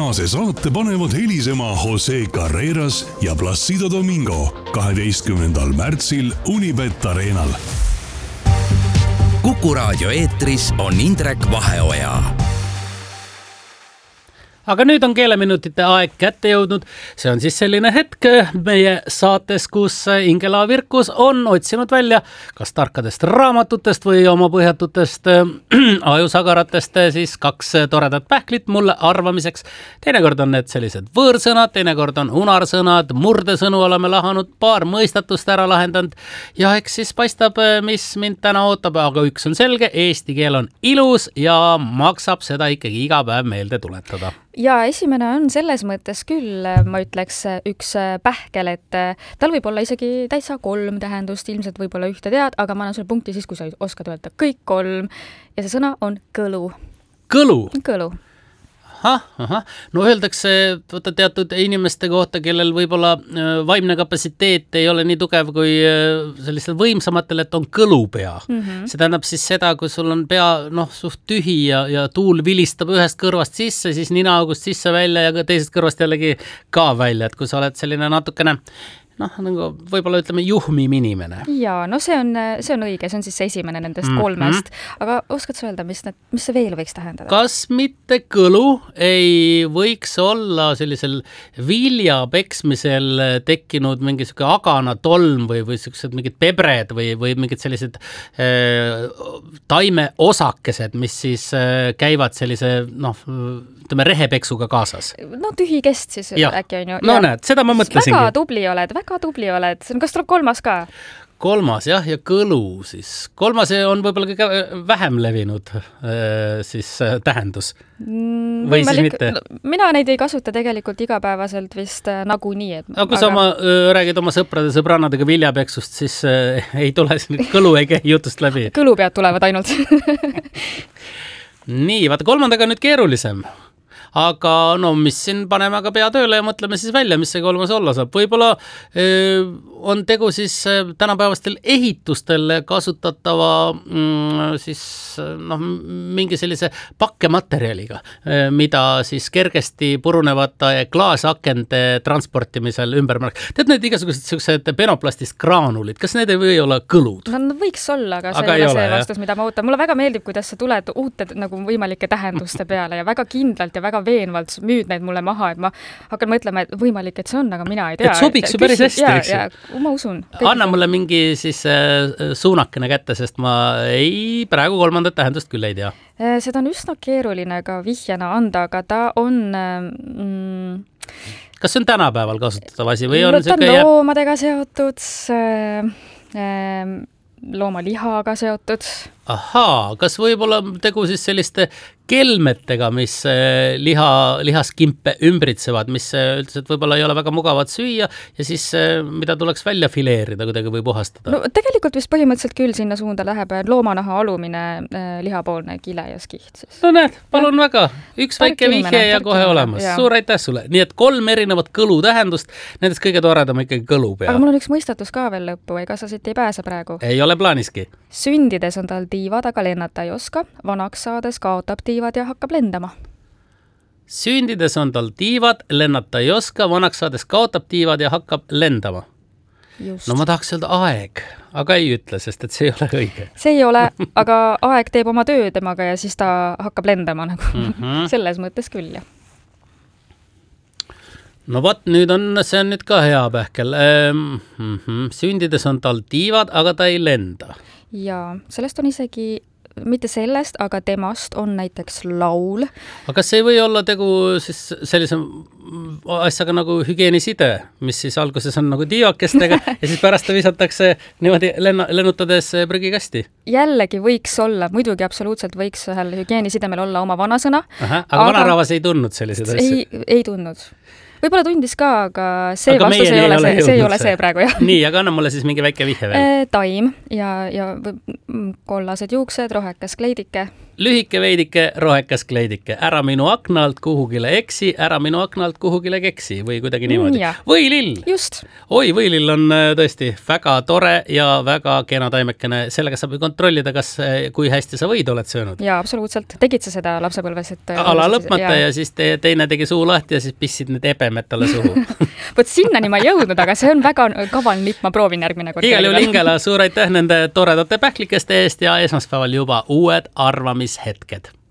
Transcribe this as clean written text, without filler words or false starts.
tänase saate panevad helisema Jose Carreras ja Placido Domingo 12. märtsil Unibet Arenal. Kuku Raadio eetris on Indrek Vaheoja. Aga nüüd on keeleminutite aeg kätte jõudnud. See on siis selline hetk meie saates, kus Ingela Virkus on otsinud välja kas tarkadest raamatutest või oma põhjatutest ajusagaratest siis 2 toredat pähklit mulle arvamiseks. Teinekord on need sellised võõrsõnad, teinekord on unarsõnad, murdesõnu oleme lahanud, paar mõistatust ära lahendanud ja eks siis paistab, mis mind täna ootab, aga üks on selge, eesti keel on ilus ja maksab seda ikkagi iga päev meelde tuletada. Ja esimene on selles mõttes küll, ma ütleks, üks pähkel, et tal võib olla isegi täitsa 3 tähendust, ilmselt võib-olla ühte tead, aga ma annan sulle punkti siis, kui sa oskad öelda kõik 3 ja see sõna on kõlu. Kõlu? Kõlu. No öeldakse teatud inimeste kohta, kellel võib-olla vaimne kapatsiteet ei ole nii tugev kui sellistel võimsamatel, et on kõlupea. See tähendab siis seda, kui sul on pea suht tühi ja tuul vilistab ühest kõrvast sisse, siis ninaaugust sisse välja ja teisest kõrvast jällegi ka välja, et kui sa oled selline natukene nagu võib-olla ütleme juhmim inimene. Jaa, see on õige, see on siis esimene nendest 3-st. Aga oskad sa öelda, mis see veel võiks tähendada? Kas mitte kõlu ei võiks olla sellisel vilja peksmisel tekkinud mingi selline agana tolm või sellised mingid pebred või mingid sellised taime osakesed, mis siis käivad sellise rehepeksuga kaasas? Tühi kest siis äkki on ju. No näed, seda ma mõtlesingi. Väga tubli oled. Kas tuleb 3 ka? 3 jah, ja kõlu siis. 3 on võib-olla kõige vähem levinud siis tähendus. Või siis mitte? Mina neid ei kasuta tegelikult igapäevaselt vist nagunii. Aga kui sa räägid oma sõbrannadega viljapeksust, siis ei tule kõlu ei käi jutust läbi. Kõlupead tulevad ainult. Nii, vaata 3 nüüd keerulisem. Aga mis siin paneme aga pea tööle ja mõtleme siis välja, mis see 3 olla saab. Võib-olla on tegu siis tänapäevastel ehitustel kasutatava siis mingi sellise pakkematerjaliga, mida siis kergesti purunevate klaasakende transportimisel ümber. Tead need igasugused sellised penoplastist graanulid, kas need ei või olla kõlud? No võiks olla, aga see ei ole see vastus, mida ma ootan. Mulle väga meeldib, kuidas sa tuled uute võimalike tähenduste peale ja väga kindlalt ja väga veenvalt müüd neid mulle maha, et ma hakkan mõtlema, et võimalik, et see on, aga mina ei tea. Et sobiks ju päris hästi, eks ju? Ma usun. Anna mulle mingi siis suunakene kätte, sest ma praegu 3. tähendust küll ei tea. Seda on üsna keeruline ka vihjana anda, aga ta on... Kas see on tänapäeval kasutatav asi või on ta on loomadega seotud, loomalihaga seotud. Ahaa, kas võib-olla tegu siis selliste kelmetega, mis lihaskimpe ümbritsevad, mis üldiselt võib-olla ei ole väga mugavad süüa ja siis mida tuleks välja fileerida kuidagi või puhastada? No tegelikult vist põhimõtteliselt küll sinna suunda läheb loomanaha alumine lihapoolne kile ja skiht. Siis. No näed, palun väga. Üks väike vihje ja kohe olemas. Ja. Suur aitäh sulle. Nii et 3 erinevat kõlu tähendust, nendest kõige toredam ikkagi kõlu pea. Aga mul on üks mõistatus ka veel lõppu, ega sa siit ei pääse praegu? Ei ole plaaniski. Sündides on tal tiivad, aga lennata ei oska. Vanaks saades kaotab tiivad ja hakkab lendama. Sündides on tal tiivad, lennata ei oska, vanaks saades kaotab tiivad ja hakkab lendama. Just. No ma tahaks öelda aeg, aga ei ütle, sest et see ei ole õige. See ei ole, aga aeg teeb oma töö temaga ja siis ta hakkab lendama nagu. Selles mõttes küll, jah. No nüüd see on nüüd ka hea pähkel. Sündides on tal tiivad, aga ta ei lenda. Ja sellest on isegi, mitte sellest, aga temast on näiteks laul. Aga kas ei või olla tegu siis sellise asjaga nagu hügieniside, mis siis alguses on nagu tiivakestega ja siis pärast visatakse niimoodi lennutades prügikasti? Jällegi võiks olla, muidugi absoluutselt võiks ühel hügienisidemel olla oma vanasõna. Aga vanarahvas ei tundnud selliseid asju? Ei tundnud. Võib-olla tundis ka, aga see vastus ei ole see praegu, jah. Nii, aga anna mulle siis mingi väike vihje veel. Taim ja kollased juuksed, rohekas kleidike. lühike veidike, rohekas kleidike, ära minu akna alt kuhugile eksi, ära minu akna alt kuhugile keksi või kuidagi niimoodi. Võilill. Just. Oi, võilill on tõesti väga tore ja väga kena taimekene. Sellega saab kontrollida, kui hästi sa võid oled söönud. Jaa, absoluutselt. Tegid sa seda lapsepõlves? Ala lõpmata ja siis teine tegi suu lahti ja siis pissid need ebemed talle suhu. Võt sinnani ma ei jõudnud, aga see on väga kaval nipp, ma proovin järgmine kord. Igal juhul Ingela, suur aitäh nende toredate pähklikeste eest ja esmaspäeval juba uued arvamishetked.